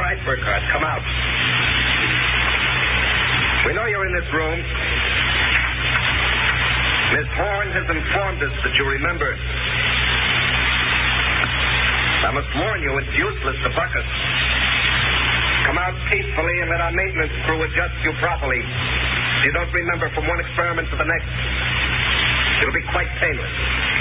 right, Burkhardt. Come out. We know you're in this room. Miss Horn has informed us that you remember. I must warn you, it's useless to buck us. Come out peacefully and let our maintenance crew adjust you properly. If you don't remember from one experiment to the next, it'll be quite painless.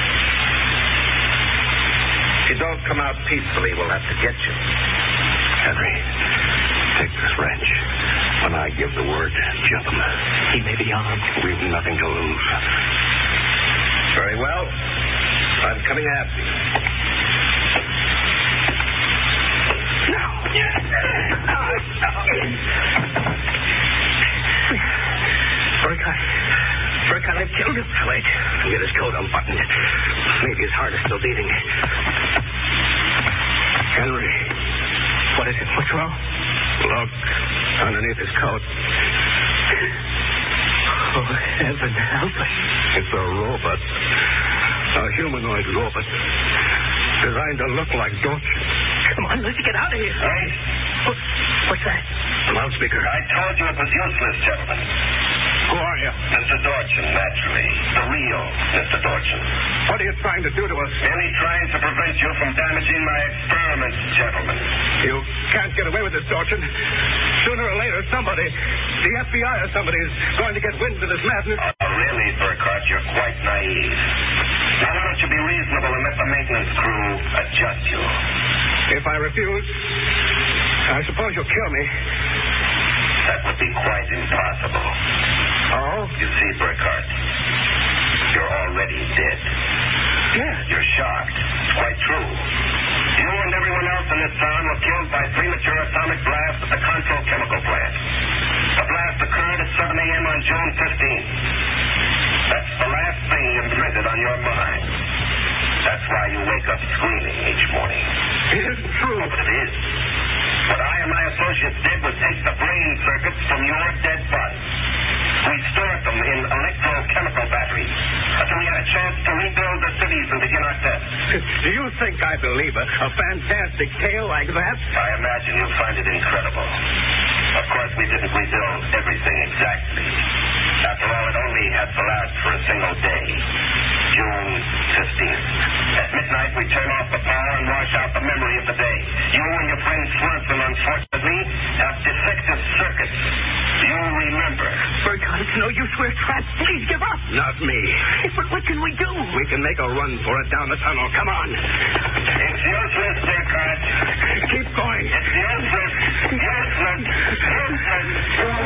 If you don't come out peacefully, we'll have to get you. Henry, take this wrench. When I give the word, gentlemen. He may be armed. We've nothing to lose. Very well. I'm coming after you. No. Burkhardt, I've killed him. Wait. Get his coat unbuttoned. Maybe his heart is still beating. Henry. What is it? What's wrong? Look. Underneath his coat. Oh, heaven help us. It's a robot. A humanoid robot. Designed to look like Dorch. Come on, let's get out of here. Wait. What's that? The loudspeaker. I told you it was useless, gentlemen. Who are you? Mr. Dorchin, naturally. The real Mr. Dorchin. What are you trying to do to us? Merely trying to prevent you from damaging my experiments, gentlemen. You can't get away with this, Dorchin. Sooner or later, somebody, the FBI or somebody, is going to get wind of this madness. Oh, really, Burkhardt, you're quite naive. Now, why don't you be reasonable and let the maintenance crew adjust you? If I refuse, I suppose you'll kill me. That would be quite impossible. Oh? You see, Burkhardt, you're already dead. Dead? You're shocked. Quite true. You and everyone else in this town were killed by premature atomic blast at the Control Chemical Plant. The blast occurred at 7 a.m. on June 15th. That's the last thing imprinted on your mind. That's why you wake up screaming each morning. It isn't true. But it is. What I and my associates did was take the brain circuits from your dead body. We stored them in electrochemical batteries until we had a chance to rebuild the cities and begin our tests. Do you think I believe a fantastic tale like that? I imagine you find it incredible. Of course, we didn't rebuild everything exactly. After all, it only had to last for a single day. June 15th. At midnight, we turn off the power and wash out the memory of the day. You and your friend Swanson, unfortunately, have defective circuits. You remember. Burkhardt, it's no use. We're trapped. Please give up. Not me. But what can we do? We can make a run for it down the tunnel. Come on. It's useless, Burkhardt. Keep going. It's useless.